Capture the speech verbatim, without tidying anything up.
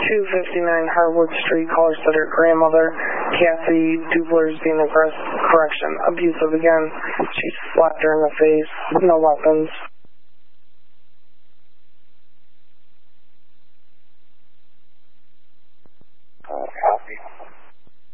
two fifty-nine Harwood Street calls that her grandmother, Kathy Dubler, is being aggressive. Correction, abusive again. She slapped her in the face. No weapons.